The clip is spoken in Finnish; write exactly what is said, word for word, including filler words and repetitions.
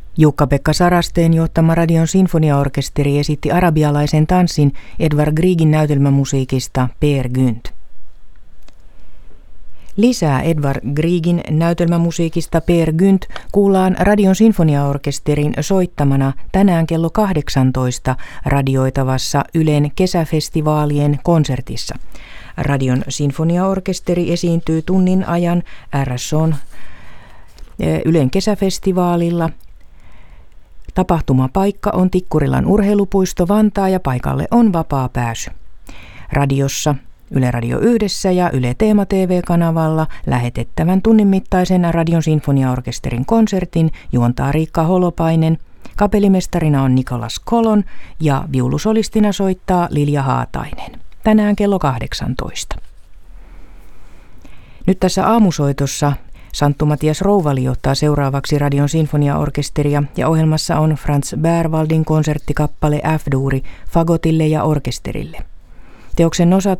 Jukka-Pekka Sarasteen johtama Radion sinfoniaorkesteri esitti arabialaisen tanssin Edvard Griegin näytelmämusiikista Peer Gynt. Lisää Edvard Griegin näytelmämusiikista Peer Gynt kuullaan Radion sinfoniaorkesterin soittamana tänään kello kahdeksantoista radioitavassa Ylen kesäfestivaalien konsertissa. Radion sinfoniaorkesteri esiintyy tunnin ajan R S O:n Ylen kesäfestivaalilla. Tapahtumapaikka on Tikkurilan urheilupuisto Vantaa ja paikalle on vapaa pääsy. Radiossa Yle Radio Yhdessä ja Yle Teema T V-kanavalla lähetettävän tunnin mittaisen Radion sinfoniaorkesterin konsertin juontaa Riikka Holopainen, kapellimestarina on Nikolas Kolon ja viulusolistina soittaa Lilja Haatainen. Tänään kello kahdeksantoista. Nyt tässä aamusoitossa Santtu Matias Rouvali johtaa seuraavaksi Radion sinfoniaorkesteria ja ohjelmassa on Franz Berwaldin konserttikappale F-duuri fagotille ja orkesterille. Teoksen osat